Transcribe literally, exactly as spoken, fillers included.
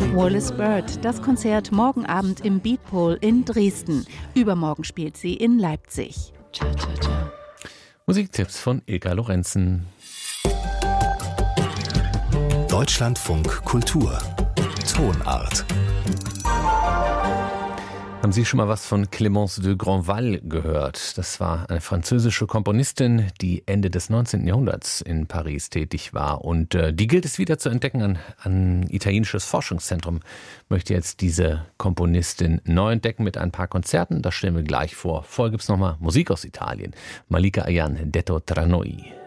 Wallis Bird, das Konzert morgen Abend im Beatpol in Dresden. Übermorgen spielt sie in Leipzig. Ciao, ciao, ciao. Musiktipps von Ilka Lorenzen. Deutschlandfunk Kultur Tonart. Haben Sie schon mal was von Clémence de Grandval gehört? Das war eine französische Komponistin, die Ende des neunzehnten Jahrhunderts in Paris tätig war. Und äh, die gilt es wieder zu entdecken an ein italienisches Forschungszentrum. Möchte jetzt diese Komponistin neu entdecken mit ein paar Konzerten. Das stellen wir gleich vor. Vorher gibt es nochmal Musik aus Italien. Malika Ayan, Detto tra noi.